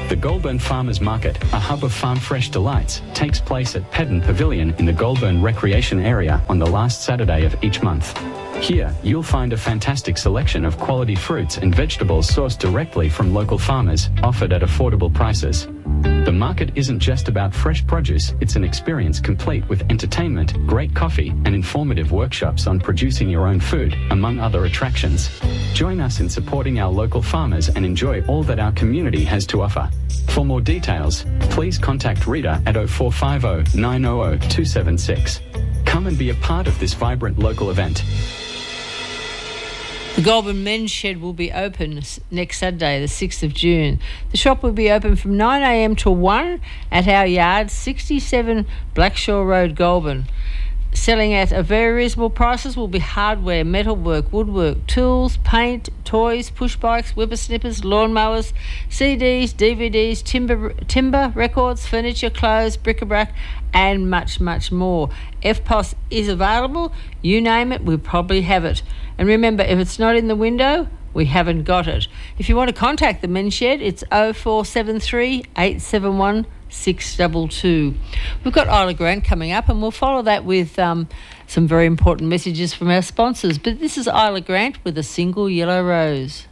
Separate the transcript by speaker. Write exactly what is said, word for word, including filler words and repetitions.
Speaker 1: The Goulburn Farmers Market, a hub of farm fresh delights, takes place at Pedden Pavilion in the Goulburn Recreation Area on the last Saturday of each month. Here, you'll find a fantastic selection of quality fruits and vegetables sourced directly from local farmers, offered at affordable prices. The market isn't just about fresh produce, it's an experience complete with entertainment, great coffee, and informative workshops on producing your own food, among other attractions. Join us in supporting our local farmers and enjoy all that our community has to offer. For more details, please contact Rita at oh four five oh, nine oh oh, two seven six. Come and be a part of this vibrant local event.
Speaker 2: The Goulburn Men's Shed will be open next Saturday, the sixth of June. The shop will be open from nine a m till one at our yard, sixty-seven Blackshaw Road, Goulburn. Selling at a very reasonable prices will be hardware, metalwork, woodwork, tools, paint, toys, push bikes, whippersnippers, lawnmowers, C Ds, D V Ds, timber, timber records, furniture, clothes, bric-a-brac, and much, much more. F P O S is available. You name it, we'll probably have it. And remember, if it's not in the window, we haven't got it. If you want to contact the Men's Shed, it's oh four seven three, eight seven one, six two two. We've got Isla Grant coming up, and we'll follow that with um, some very important messages from our sponsors. But this is Isla Grant with A Single Yellow Rose.